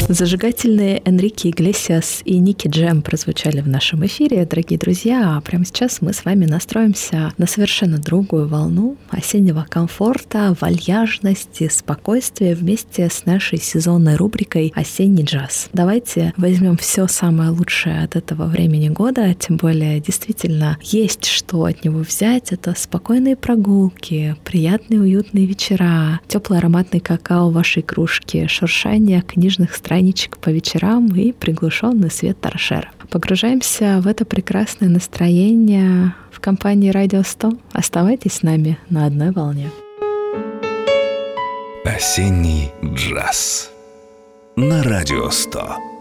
Зажигательные Энрике Иглесиас и Ники Джем прозвучали в нашем эфире, дорогие друзья. А прямо сейчас мы с вами настроимся на совершенно другую волну осеннего комфорта, вальяжности, спокойствия вместе с нашей сезонной рубрикой «Осенний джаз». Давайте возьмем все самое лучшее от этого времени года, тем более действительно есть что от него взять. Это спокойные прогулки, приятные уютные вечера, теплый ароматный какао в вашей кружке, шуршание книжных страниц по вечерам и приглушенный свет торшера. Погружаемся в это прекрасное настроение в компании Радио 100. Оставайтесь с нами на одной волне. Осенний джаз на Радио 100.